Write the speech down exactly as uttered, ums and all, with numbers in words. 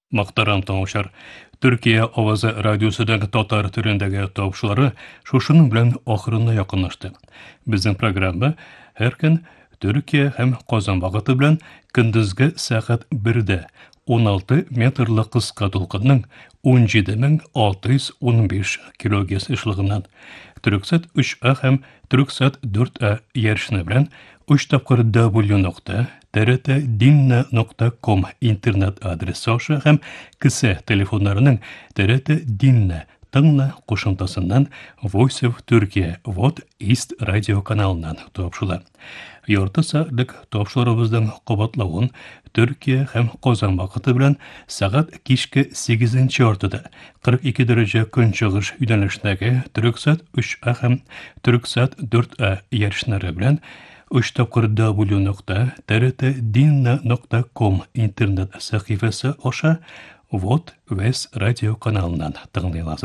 Мактарам таңышар. Төркия авазы радиосыдагы татар төрендәге тапшылары шушының белән ахырына якынлашты. Безнең программа һәр көн Төркия һәм Казан вакыты белән көндезге сәгать бердә он алты метрлы кыска тулкынның он җиде мең алты йөз ун биш килогерц эшлегеннән Төрксат өч а һәм Төрксат дүрт а ярышны белән үч тапкыр дабл ю нокта т р т динна нокта ком интернет адресы аша һәм кесе телефоннарының т р т динна тыңна кушымтасыннан Voice of Turkey вот East радио каналыннан тапшыла. Ярты сәгатьлек тапшырыбызның кабатлавын Төркия һәм Казан вакыты белән сәгать кичке сигезенче яртыда кырык ике дәрәҗә көнчыгыш юнәлешендәге Төрксат өч а һәм Төрксат дүрт а ярышлары белән үч тапкыр дабл ю нокта т р т динна нокта ком интернет сәхифәсе аша вот Вес радио каналыннан тыңлый аласыз.